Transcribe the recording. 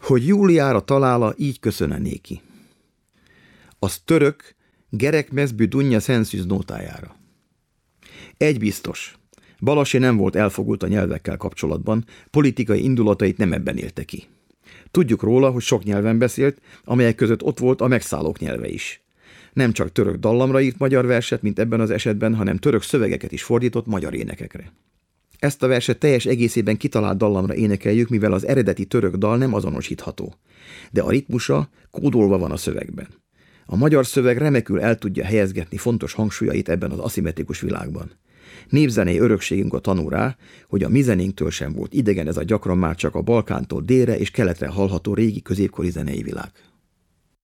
hogy Júliára talála, így köszöne néki. Az török gerekmezbű dunja szenszűz nótájára. Egy biztos, Balasi nem volt elfogult a nyelvekkel kapcsolatban, politikai indulatait nem ebben élte ki. Tudjuk róla, hogy sok nyelven beszélt, amelyek között ott volt a megszállók nyelve is. Nem csak török dallamra írt magyar verset, mint ebben az esetben, hanem török szövegeket is fordított magyar énekekre. Ezt a verset teljes egészében kitalált dallamra énekeljük, mivel az eredeti török dal nem azonosítható. De a ritmusa kódolva van a szövegben. A magyar szöveg remekül el tudja helyezgetni fontos hangsúlyait ebben az aszimmetrikus világban. Népzenei örökségünk a tanú rá, hogy a mi zenénktől sem volt idegen ez a gyakran már csak a Balkántól délre és keletre hallható régi középkori zenei világ.